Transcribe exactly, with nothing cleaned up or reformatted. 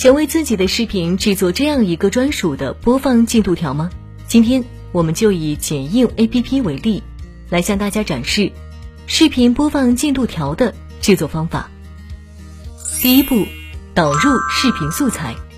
想为自己的视频制作这样一个专属的播放进度条吗？今天我们就以剪映 A P P 为例，来向大家展示视频播放进度条的制作方法。第一步，导入视频素材。